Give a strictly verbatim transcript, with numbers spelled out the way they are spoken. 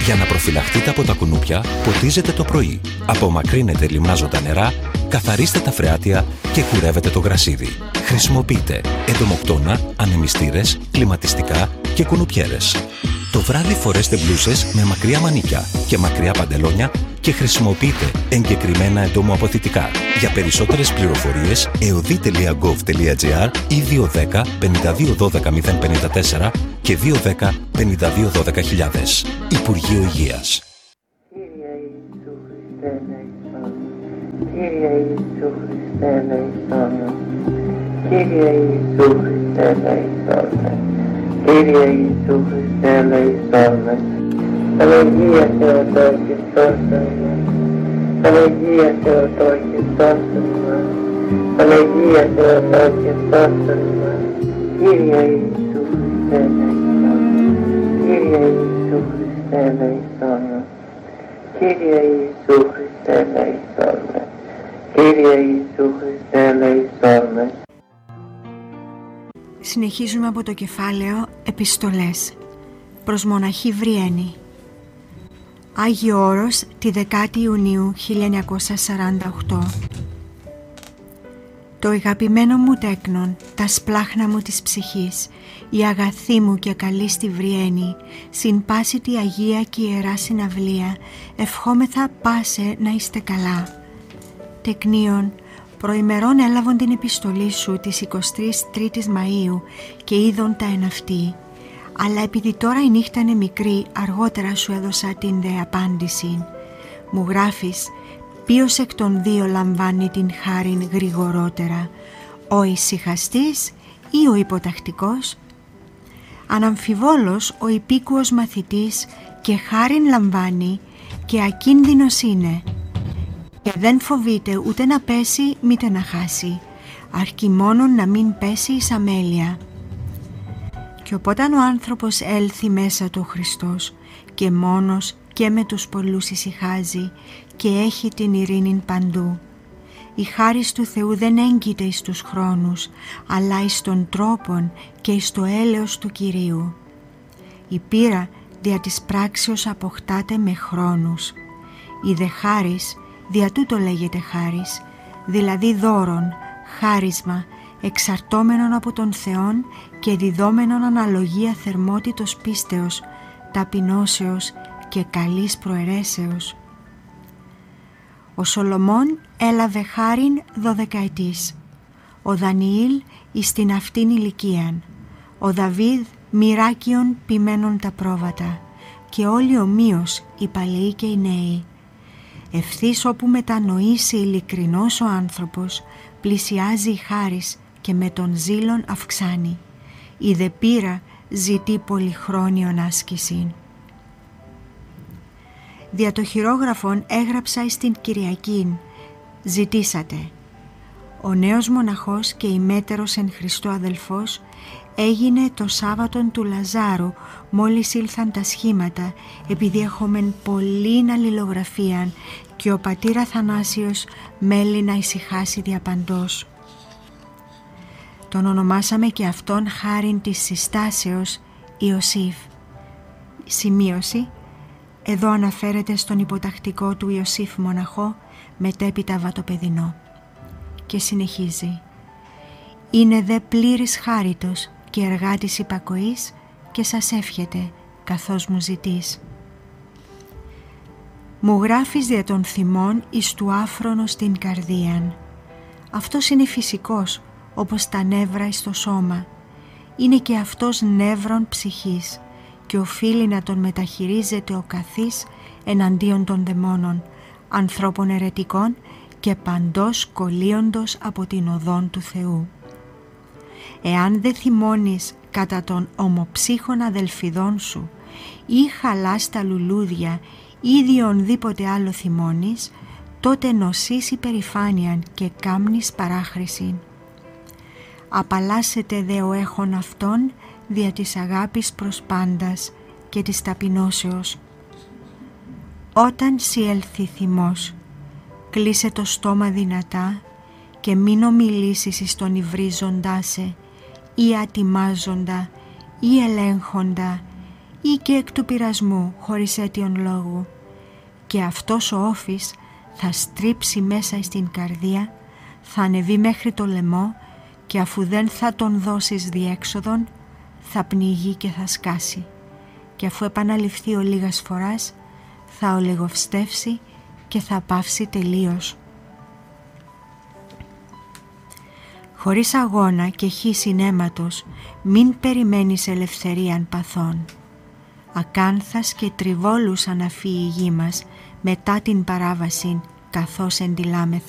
Για να προφυλαχτείτε από τα κουνούπια, ποτίζετε το πρωί. Απομακρύνετε λιμνάζοντα νερά, καθαρίστε τα φρεάτια και κουρεύετε το γρασίδι. Χρησιμοποιείτε εντομοκτώνα, ανεμιστήρες, κλιματιστικά και κουνουπιέρες. Το βράδυ φορέστε μπλούσες με μακριά μανίκια και μακριά παντελόνια και χρησιμοποιείτε εγκεκριμένα εντομοαποθητικά. Για περισσότερες πληροφορίες εωδή τελεία γκοβ τελεία τζι άρ ή δύο ένα μηδέν πέντε δύο ένα δύο μηδέν πέντε τέσσερα και δύο ένα μηδέν πέντε δύο ένα δύο χιλιάδες. Υπουργείο Υγείας. Κύριε Ιησού Χριστέ ελεησόν με. Κύριε Ιησού Χριστέ ελεησόν με. Κύριε Ιησού Χριστέ ελεησόν με. Παναγία Θεοτό και σώσον μας. Παναγία Θεοτό και σώσον μας. Παναγία Θεοτό και σώσον μας. Κύριε Ιησού Χριστέ ελεησόν με. Κύριε Ιησού Χριστέ ελεησόν με. Κύριε Ιησού Χριστέ ελεησόν με. Κύριε Ιησού Χριστέ ελεησόν με. Συνεχίζουμε από το κεφάλαιο Επιστολές προς μοναχή Βριένη. Άγιο Όρος, τη δεκάτη Ιουνίου χίλια εννιακόσια σαράντα οκτώ. Το αγαπημένο μου τέκνον, τα σπλάχνα μου της ψυχής, η αγαθή μου και καλή στη Βριένη, συν πάση τη Αγία και Ιερά Συναυλία, ευχόμεθα πάσε να είστε καλά. Τεκνίον, προημερών έλαβον την επιστολή σου της εικοστής τρίτης Μαΐου και είδον τα εν αυτή. Αλλά επειδή τώρα η νύχτα είναι μικρή, αργότερα σου έδωσα την δε απάντηση. Μου γράφεις, ποιος εκ των δύο λαμβάνει την χάριν γρηγορότερα, ο ησυχαστής ή ο υποτακτικός? Αναμφιβόλως ο υπήκουος μαθητής και χάριν λαμβάνει και ακίνδυνος είναι και δεν φοβείται ούτε να πέσει μήτε να χάσει, αρκεί μόνον να μην πέσει εις αμέλεια. Και οπότε ο άνθρωπος έλθει μέσα του ο Χριστός και μόνος και με τους πολλούς ησυχάζει και έχει την ειρήνη παντού. Η χάρις του Θεού δεν έγκυται εις τους χρόνους, αλλά εις των τρόπων και εις το έλεος του Κυρίου. Η πείρα δια της πράξεως αποκτάται με χρόνους. Η δε χάρις, δια τούτο λέγεται χάρις, δηλαδή δώρον, χάρισμα, εξαρτώμενον από τον Θεόν και διδόμενον αναλογία θερμότητος πίστεως, ταπεινώσεως και καλής προαιρέσεως. Ο Σολομών έλαβε χάριν δωδεκαετής, ο Δανιήλ εις την αυτήν ηλικίαν, ο Δαβίδ μοιράκιον ποιμένων τα πρόβατα και όλοι ομοίως οι παλαιοί και οι νέοι. Ευθύς όπου μετανοήσει ειλικρινός ο άνθρωπος, πλησιάζει η χάρις και με τον ζήλον αυξάνει. Η δε πείρα ζητεί πολυχρόνιον άσκησιν. Δια το χειρόγραφον έγραψα εις την Κυριακήν, ζητήσατε. Ο νέος μοναχός και ημέτερος εν Χριστώ αδελφός έγινε το Σάββατον του Λαζάρου μόλις ήλθαν τα σχήματα, επειδή έχομεν πολλήν αλληλογραφίαν και ο πατήρ Αθανάσιος μέλει να ησυχάσει διαπαντός. Τον ονομάσαμε και αυτόν χάριν της συστάσεως Ιωσήφ. Σημείωση. Εδώ αναφέρεται στον υποτακτικό του Ιωσήφ μοναχό, μετέπειτα βατοπεδινό. Και συνεχίζει. Είναι δε πλήρης χάριτος και εργάτης υπακοής και σας εύχεται καθώς μου ζητείς. Μου γράφεις δια των θυμών εις του άφρονος την καρδίαν. Αυτός είναι φυσικός, όπως τα νεύρα εις το σώμα. Είναι και αυτός νεύρων ψυχής και οφείλει να τον μεταχειρίζεται ο καθής εναντίον των δαιμόνων, ανθρώπων αιρετικών και παντός κολλείοντος από την οδόν του Θεού. Εάν δε θυμώνεις κατά των ομοψύχων αδελφιδών σου ή χαλάς τα λουλούδια ή διονδήποτε άλλο θυμώνεις, τότε νοσείς υπερηφάνειαν και κάμνεις παράχρησιν. Απαλλάσσεται δε ο έχων αυτόν δια της αγάπης προς πάντας και της ταπεινώσεως. Όταν σοι έλθει θυμός, κλείσε το στόμα δυνατά και μην ομιλήσεις εις τον υβρίζοντά σε ή ατιμάζοντα ή ελέγχοντα ή και εκ του πειρασμού χωρίς αίτιον λόγου. Και αυτός ο όφης θα στρίψει μέσα στην καρδία, θα ανεβεί μέχρι το λαιμό και αφού δεν θα τον δώσεις διέξοδον, θα πνιγεί και θα σκάσει. Και αφού επαναληφθεί ο λίγας φοράς, θα ολιγοστεύσει και θα πάυσει τελείως. Χωρίς αγώνα και χύσιν αίματος, μην περιμένεις ελευθερίαν παθών. Ακάνθας και τριβόλους αναφύει η γη μας μετά την παράβαση καθώς εντιλάμεθα.